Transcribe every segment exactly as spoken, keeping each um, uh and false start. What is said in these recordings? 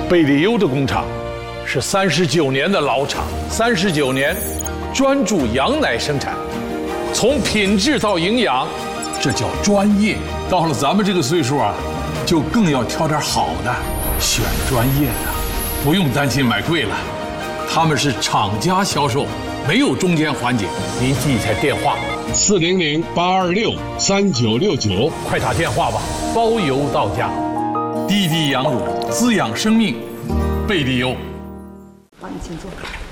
贝利优的工厂是三十九年的老厂，三十九年专注羊奶生产，从品质到营养，这叫专业。到了咱们这个岁数啊，就更要挑点好的，选专业的，不用担心买贵了。他们是厂家销售，没有中间环节。您记一下电话： 四零零八二六三九六九， 快打电话吧，包邮到家。滴滴羊乳滋养生命，贝利优。 好，你请坐。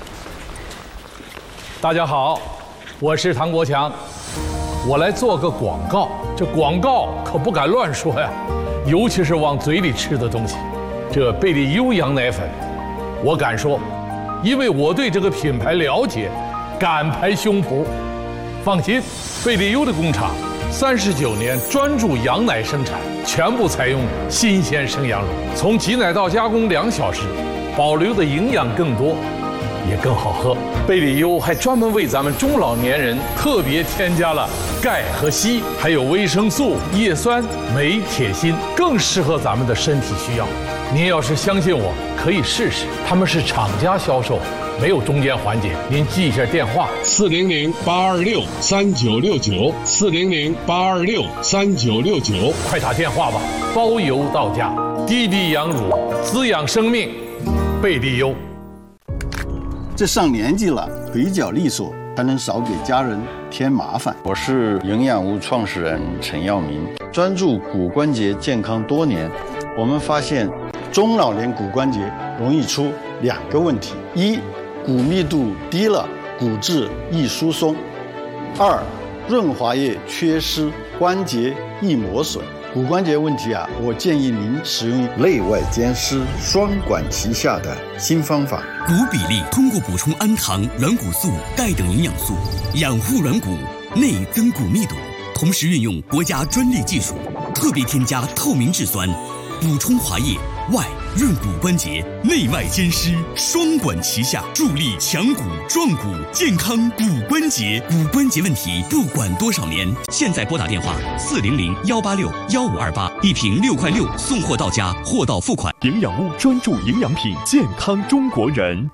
大家好，我是唐国强，我来做个广告。这广告可不敢乱说呀，尤其是往嘴里吃的东西。这贝利优羊奶粉，我敢说，因为我对这个品牌了解，敢拍胸脯。放心，贝利优的工厂三十九年专注羊奶生产，全部采用新鲜生羊乳，从挤奶到加工两小时，保留的营养更多，也更好喝。贝利优还专门为咱们中老年人特别添加了钙和硒，还有维生素、叶酸、镁、铁、锌，更适合咱们的身体需要。您要是相信我，可以试试。他们是厂家销售，没有中间环节。您记一下电话： 四零零八二六三九六九，四零零八二六三九六九， 快打电话吧，包邮到家。滴滴羊乳滋养生命，贝利优。 这上年纪了，腿脚利索，才能少给家人添麻烦。 我是营养屋创始人陈耀明，专注骨关节健康多年。我们发现，中老年骨关节容易出两个问题：一，骨密度低了，骨质易疏松；二，润滑液缺失，关节易磨损。骨关节问题啊，我建议您使用内外兼施、双管齐下的新方法。 骨比例通过补充氨糖、软骨素、钙等营养素，养护软骨，内增骨密度，同时运用国家专利技术，特别添加透明质酸，补充滑液，外润骨关节，内外兼施，双管齐下，助力强骨壮骨，健康骨关节。骨关节问题不管多少年，现在拨打电话四零零幺八六幺五二八，一瓶六块六，送货到家，货到付款。 营养屋专注营养品，健康中国人。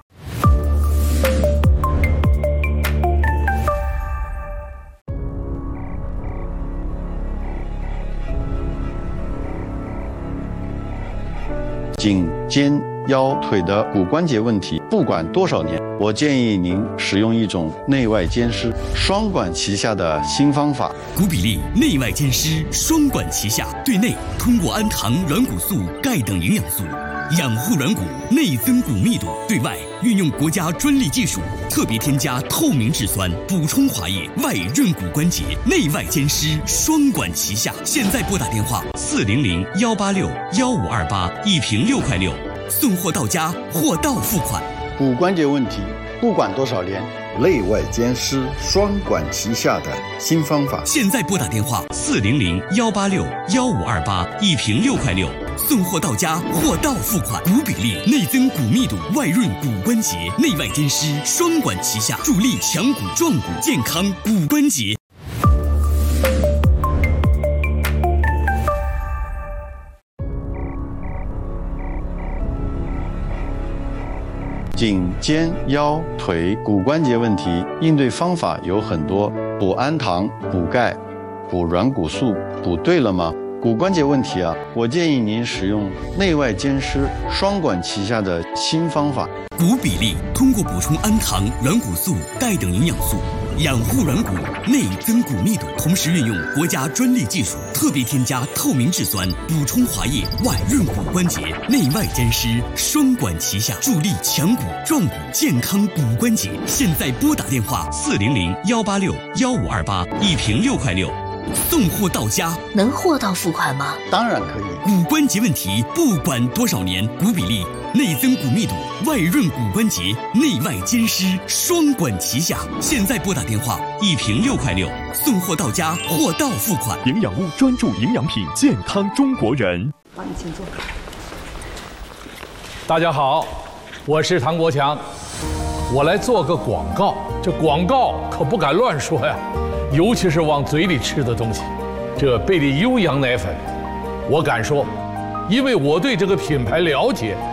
颈、肩、腰、腿的骨关节问题，不管多少年，我建议您使用一种内外兼施、双管齐下的新方法。 骨比例内外兼施，双管齐下，对内通过氨糖、软骨素、钙等营养素养护软骨，内增骨密度；对外运用国家专利技术，特别添加透明质酸，补充滑液，外润骨关节，内外兼施，双管齐下。现在拨打电话四零零幺八六幺五二八，一瓶六块六，送货到家，货到付款。 骨关节问题不管多少年，内外兼施、双管齐下的新方法。 现在拨打电话四零零幺八六幺五二八，一瓶六块六，送货到家，货到付款。骨比例内增骨密度，外润骨关节，内外兼施，双管齐下，助力强骨壮骨，健康骨关节。 颈、肩、腰、腿骨关节问题应对方法有很多，补氨糖、补钙、补软骨素，补对了吗？骨关节问题啊，我建议您使用内外兼施、双管齐下的新方法。 骨比例通过补充氨糖、软骨素、钙等营养素，养护软骨，内增骨密度，同时运用国家专利技术，特别添加透明质酸，补充滑液，外润骨关节，内外兼施，双管齐下，助力强骨壮骨，健康骨关节。现在拨打电话四零零幺八六幺五二八，一瓶六块六，送货到家。 能货到付款吗？ 当然可以。 骨关节问题不管多少年，骨比例内增骨密度，外润骨关节，内外兼施，双管齐下。现在拨打电话，一瓶六块六，送货到家，货到付款。 营养屋专注营养品，健康中国人。 好，你请坐。 大家好，我是唐国强，我来做个广告。这广告可不敢乱说呀，尤其是往嘴里吃的东西。这贝利优羊奶粉，我敢说，因为我对这个品牌了解，